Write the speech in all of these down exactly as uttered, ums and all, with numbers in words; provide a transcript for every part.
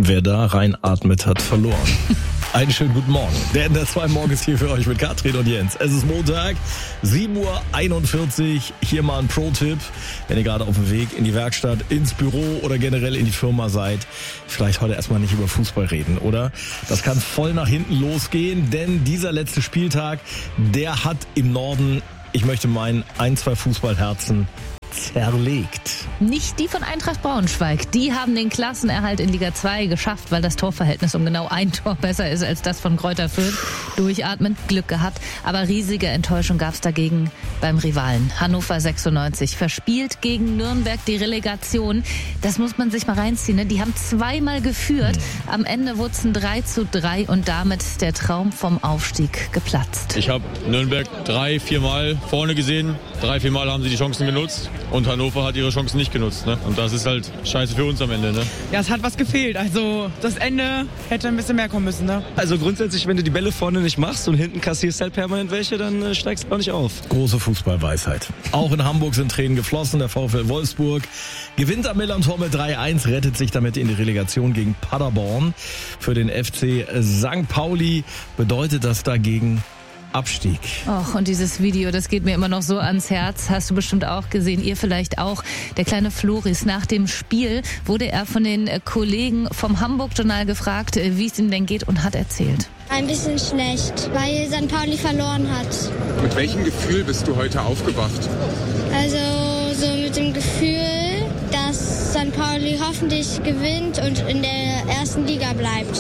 Wer da reinatmet, hat verloren. Einen schönen guten Morgen. Der in der zwei morgens hier für euch mit Katrin und Jens. Es ist Montag, sieben Uhr einundvierzig. Hier mal ein Pro-Tipp. Wenn ihr gerade auf dem Weg in die Werkstatt, ins Büro oder generell in die Firma seid, vielleicht heute erstmal nicht über Fußball reden, oder? Das kann voll nach hinten losgehen, denn dieser letzte Spieltag, der hat im Norden, ich möchte meinen, ein, zwei Fußballherzen zerlegt. Nicht die von Eintracht Braunschweig. Die haben den Klassenerhalt in Liga zwei geschafft, weil das Torverhältnis um genau ein Tor besser ist als das von Greuther Fürth. Durchatmen, Glück gehabt. Aber riesige Enttäuschung gab es dagegen beim Rivalen. Hannover sechsundneunzig verspielt gegen Nürnberg die Relegation. Das muss man sich mal reinziehen. Ne? Die haben zweimal geführt. Am Ende wurde es ein drei zu drei und damit der Traum vom Aufstieg geplatzt. Ich habe Nürnberg drei, vier Mal vorne gesehen. Drei, vier Mal haben sie die Chancen genutzt. Und Hannover hat ihre Chancen nicht genutzt. Ne? Und das ist halt scheiße für uns am Ende. Ne? Ja, es hat was gefehlt. Also das Ende hätte ein bisschen mehr kommen müssen. Ne? Also grundsätzlich, wenn du die Bälle vorne nicht machst und hinten kassierst halt permanent welche, dann äh, steigst du auch nicht auf. Große Fußballweisheit. Auch in Hamburg sind Tränen geflossen. Der VfL Wolfsburg gewinnt am Millantor mit drei eins, rettet sich damit in die Relegation gegen Paderborn. Für den F C Sankt Pauli bedeutet das dagegen Abstieg. Och, und dieses Video, das geht mir immer noch so ans Herz. Hast du bestimmt auch gesehen, ihr vielleicht auch. Der kleine Floris, nach dem Spiel wurde er von den Kollegen vom Hamburg-Journal gefragt, wie es ihm denn geht, und hat erzählt. Ein bisschen schlecht, weil Sankt Pauli verloren hat. Mit welchem Gefühl bist du heute aufgewacht? Also so mit dem Gefühl, dass Sankt Pauli hoffentlich gewinnt und in der ersten Liga bleibt.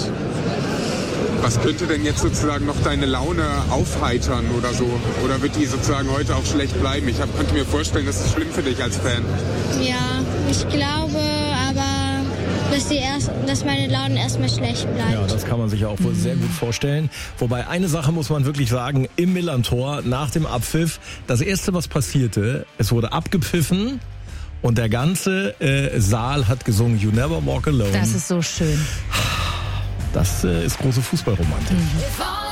Was könnte denn jetzt sozusagen noch deine Laune aufheitern oder so? Oder wird die sozusagen heute auch schlecht bleiben? Ich hab, könnte mir vorstellen, das ist schlimm für dich als Fan. Ja, ich glaube aber, dass, die erst, dass meine Laune erstmal schlecht bleibt. Ja, das kann man sich auch wohl sehr gut vorstellen. Wobei eine Sache muss man wirklich sagen, im Millantor nach dem Abpfiff, das erste, was passierte, es wurde abgepfiffen. Und der ganze äh, Saal hat gesungen You Never Walk Alone. Das ist so schön. Das äh, ist große Fußballromantik. Mhm.